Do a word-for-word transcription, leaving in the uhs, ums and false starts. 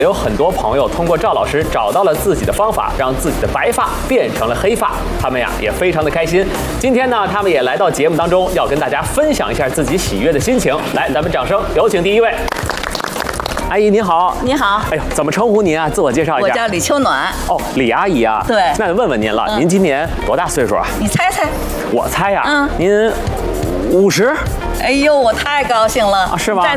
有很多朋友通过赵老师找到了自己的方法，让自己的白发变成了黑发，他们呀也非常的开心。今天呢，他们也来到节目当中，要跟大家分享一下自己喜悦的心情。来，咱们掌声有请第一位。阿姨您好。 你好。 哎呦，怎么称呼您啊？自我介绍一下。 我叫李秋暖。 哦，李阿姨啊。 对。 那就问问您了， 嗯、 您今年多大岁数啊？ 你猜猜。 我猜呀、啊。 嗯。 您五十。 哎呦，我太高兴了！ 啊，是吗？ 在